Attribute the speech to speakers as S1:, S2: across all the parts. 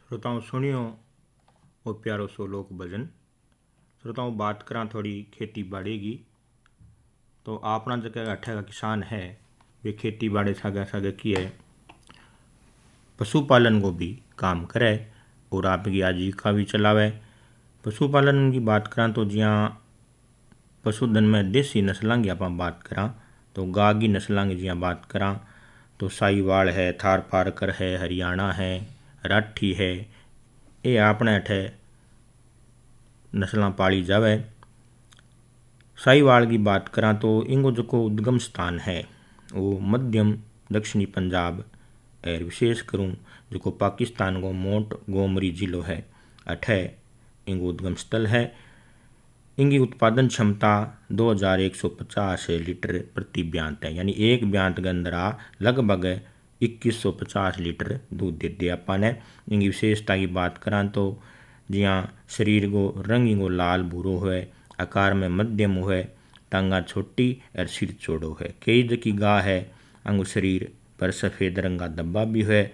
S1: श्रोताओं सुनियो वो प्यारो सो लोक भजन। श्रोताओं बात करा थोड़ी खेती बाड़ी की। तो अपना जगह अठे का किसान है वे खेती बाड़ी सागे सागे की है, पशुपालन को भी काम करे और आपकी आजीविका भी चलावे। पशुपालन की बात करा तो जिया पशुधन में देसी नस्लों की आप बात करा तो गाय की नस्लों की जिया बात करा तो साहिवाल है, थारपारकर है, हरियाणा है, राठी है, ये अपने अठे नस्लां पाली जावे। साहिवाल की बात करा तो इनको जो उद्गम स्थान है वो मध्यम दक्षिणी पंजाब और विशेष करूँ जो पाकिस्तान को मोट गोमरी जिलो है अठे इनको उद्गम स्थल है। इनकी उत्पादन क्षमता 2150 लीटर प्रति ब्यांत है, यानी एक ब्यांत के अंदर लगभग 2150 लीटर दूध देते अपन। इनकी विशेषता की बात करा तो जिया शरीर को रंग इनको लाल भूरो है, आकार में मध्यम है, टांगा छोटी और सिर चौड़ो है। कई जकी गाय है अंगो शरीर पर सफेद रंग का धब्बा भी है।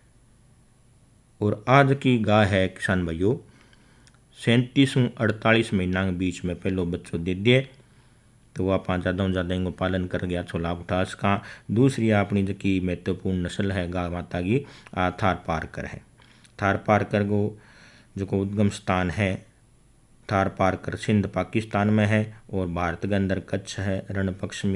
S1: और आज की गाय है किसान भाइयों 37 से 48 महीना के बीच में पहलो बच्चों दे दिए, तो आप ज़्यादा ज़्यादा इनको पालन कर गया अच्छा लाभ उठा सका। दूसरी अपनी जकी महत्वपूर्ण नस्ल है गाय माता की थारपारकर है। थारपारकर को जो उद्गम स्थान है थारपारकर सिंध पाकिस्तान में है और भारत के अंदर कच्छ है, रण पश्चिमी